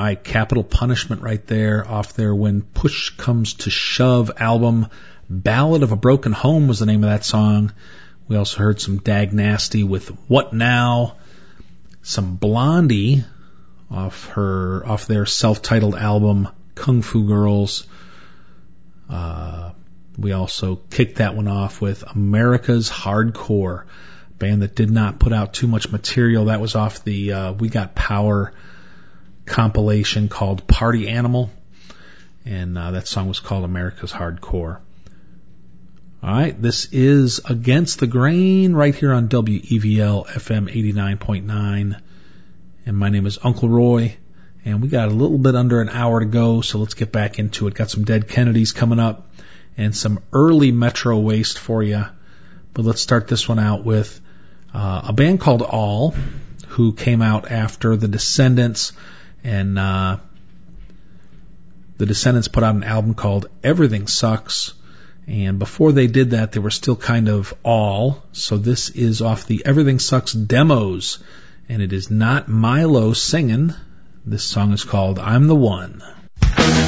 right, Capital Punishment right there off their When Push Comes to Shove album. Ballad of a Broken Home was the name of that song. We also heard some Dag Nasty with What Now, some Blondie off their self-titled album Kung Fu Girls. We also kicked that one off with America's Hardcore, band that did not put out too much material. That was off the We Got Power compilation called Party Animal, and that song was called America's Hardcore. All right, this is Against the Grain right here on WEVL FM 89.9, and my name is Uncle Roy, and we got a little bit under an hour to go, so let's get back into it. Got some Dead Kennedys coming up and some early Metro Waste for you, but let's start this one out with a band called All, who came out after the Descendants, and the Descendants put out an album called Everything Sucks, and before they did that, they were still kind of All, so this is off the Everything Sucks demos, and it is not Milo singing. This song is called I'm the One.